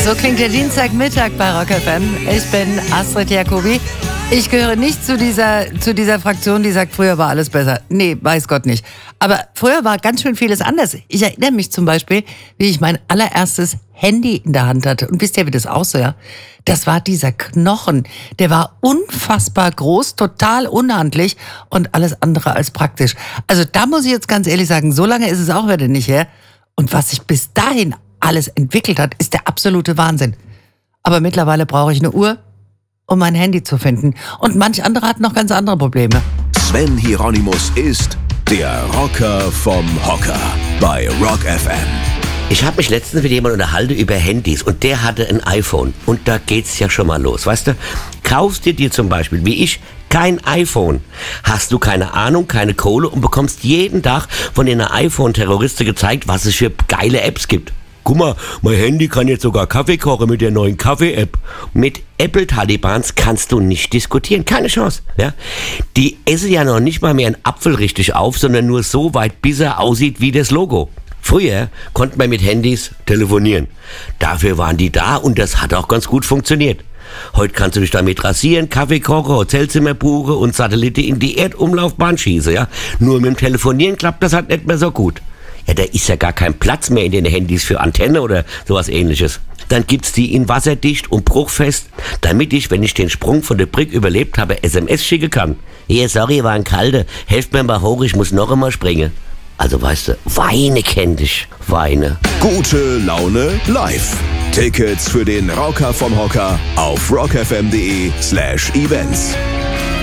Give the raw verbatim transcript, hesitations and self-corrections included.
So klingt der Dienstagmittag bei Rock F M. Ich bin Astrid Jacobi. Ich gehöre nicht zu dieser, zu dieser Fraktion, die sagt, früher war alles besser. Nee, weiß Gott nicht. Aber früher war ganz schön vieles anders. Ich erinnere mich zum Beispiel, wie ich mein allererstes Handy in der Hand hatte. Und wisst ihr, wie das aussah? Das war dieser Knochen. Der war unfassbar groß, total unhandlich und alles andere als praktisch. Also da muss ich jetzt ganz ehrlich sagen, so lange ist es auch wieder nicht her. Und was sich bis dahin alles entwickelt hat, ist der absolute Wahnsinn. Aber mittlerweile brauche ich eine Uhr, um mein Handy zu finden. Und manch andere hat noch ganz andere Probleme. Sven Hieronymus ist der Rocker vom Hocker bei Rock F M. Ich habe mich letztens mit jemandem unterhalten über Handys und der hatte ein iPhone. Und da geht's ja schon mal los, weißt du? Kaufst dir dir zum Beispiel, wie ich, kein iPhone, hast du keine Ahnung, keine Kohle und bekommst jeden Tag von den iPhone-Terroristen gezeigt, was es für geile Apps gibt. Guck mal, mein Handy kann jetzt sogar Kaffee kochen mit der neuen Kaffee-App. Mit Apple-Talibans kannst du nicht diskutieren, keine Chance. Ja? Die essen ja noch nicht mal mehr einen Apfel richtig auf, sondern nur so weit, bis er aussieht wie das Logo. Früher konnte man mit Handys telefonieren. Dafür waren die da und das hat auch ganz gut funktioniert. Heute kannst du dich damit rasieren, Kaffee kochen, Hotelzimmer buchen und Satellite in die Erdumlaufbahn schießen. Ja? Nur mit dem Telefonieren klappt das halt nicht mehr so gut. Ja, da ist ja gar kein Platz mehr in den Handys für Antenne oder sowas ähnliches. Dann gibt's die in wasserdicht und bruchfest, damit ich, wenn ich den Sprung von der Brücke überlebt habe, S M S schicken kann. Hier, sorry, war ein Kalter, helft mir mal hoch, ich muss noch einmal springen. Also weißt du, Weine kenn dich, Weine. Gute Laune live. Tickets für den Rocker vom Hocker auf rockfm.de slash events.